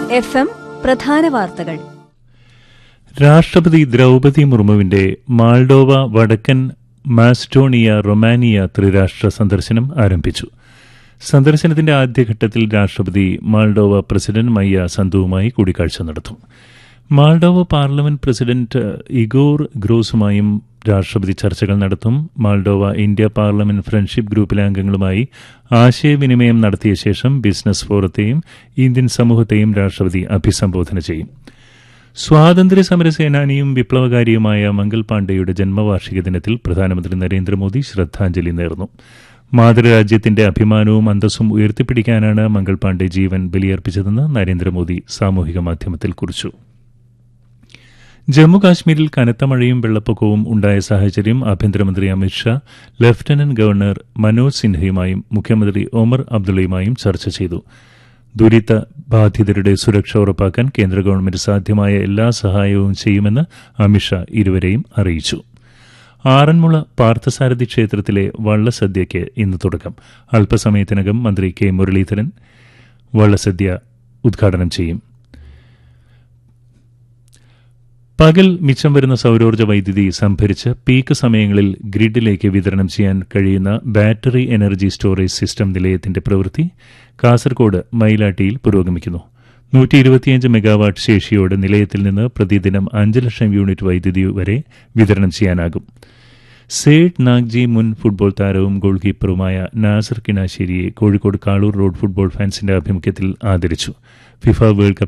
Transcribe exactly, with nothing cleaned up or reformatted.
F M പ്രധാന വാർത്തകൾ. രാഷ്ട്രപതി ദ്രൗപദി മുർമുവിന്റെ മാൾഡോവ, വടക്കൻ മാസ്ഡോണിയ, റൊമാനിയ ത്രിരാഷ്ട്ര സന്ദർശനം ആരംഭിച്ചു. സന്ദർശനത്തിന്റെ ആദ്യഘട്ടത്തിൽ രാഷ്ട്രപതി മാൾഡോവ പ്രസിഡന്റ് മയ്യ സന്തുവുമായി കൂടിക്കാഴ്ച നടത്തും. മാൾഡോവ പാർലമെന്റ് പ്രസിഡന്റ് ഇഗോർ ഗ്രോസുമായും രാഷ്ട്രപതി ചർച്ചകൾ നടത്തും. മാൾഡോവ ഇന്ത്യ പാർലമെന്റ് ഫ്രണ്ട്ഷിപ്പ് ഗ്രൂപ്പിലെ അംഗങ്ങളുമായി ആശയവിനിമയം നടത്തിയ ശേഷം ബിസിനസ് ഫോറത്തെയും ഇന്ത്യൻ സമൂഹത്തെയും രാഷ്ട്രപതി അഭിസംബോധന ചെയ്യും. സ്വാതന്ത്ര്യ സമര സേനാനിയും വിപ്ലവകാരിയുമായ മംഗൾ പാണ്ഡെയുടെ ജന്മവാർഷിക ദിനത്തിൽ പ്രധാനമന്ത്രി നരേന്ദ്രമോദി ശ്രദ്ധാഞ്ജലി നേർന്നു. മാതൃരാജ്യത്തിന്റെ അഭിമാനവും അന്തസ്സും ഉയർത്തിപ്പിടിക്കാനാണ് മംഗൾ പാണ്ഡെ ജീവൻ ബലിയർപ്പിച്ചതെന്ന് നരേന്ദ്രമോദി സാമൂഹിക മാധ്യമത്തിൽ കുറിച്ചു. ജമ്മുകാശ്മീരിൽ കനത്ത മഴയും വെള്ളപ്പൊക്കവും ഉണ്ടായ സാഹചര്യം ആഭ്യന്തരമന്ത്രി അമിത്ഷാ ലഫ്റ്റനന്റ് ഗവർണർ മനോജ് സിൻഹയുമായും മുഖ്യമന്ത്രി ഒമർ അബ്ദുള്ളയുമായും ചർച്ച ചെയ്തു. ദുരിത ബാധിതരുടെ സുരക്ഷ ഉറപ്പാക്കാൻ കേന്ദ്ര ഗവൺമെന്റ് സാധ്യമായ എല്ലാ സഹായവും ചെയ്യുമെന്ന് അമിത്ഷാ ഇരുവരെയും അറിയിച്ചു. ആറന്മുള പാർത്ഥസാരഥി ക്ഷേത്രത്തിലെ വള്ളസദ്യയ്ക്ക് ഇന്ന് തുടക്കം. അല്പസമയത്തിനകം മന്ത്രി കെ മുരളീധരൻ വള്ളസദ്യ ഉദ്ഘാടനം ചെയ്യും. പകൽ മിച്ചം വരുന്ന സൌരോർജ്ജ വൈദ്യുതി സംഭരിച്ച് പീക്ക് സമയങ്ങളിൽ ഗ്രിഡിലേക്ക് വിതരണം ചെയ്യാൻ കഴിയുന്ന ബാറ്ററി എനർജി സ്റ്റോറേജ് സിസ്റ്റം നിലയത്തിന്റെ പ്രവൃത്തി കാസർകോട് മയിലാട്ടിയിൽ പുരോഗമിക്കുന്നു. നൂറ്റി ഇരുപത്തിയഞ്ച് മെഗാവാട്ട് ശേഷിയോടെ നിലയത്തിൽ നിന്ന് പ്രതിദിനം അഞ്ച് ലക്ഷം യൂണിറ്റ് വൈദ്യുതി വരെ വിതരണം ചെയ്യാനാകും. സേഡ് നാഗ്ജി മുൻ ഫുട്ബോൾ താരവും goal കീപ്പറുമായ Nasar കിനാശ്ശേരിയെ Kozhikode Kalur road football ഫാൻസിന്റെ ആഭിമുഖ്യത്തിൽ ആദരിച്ചു. FIFA world cup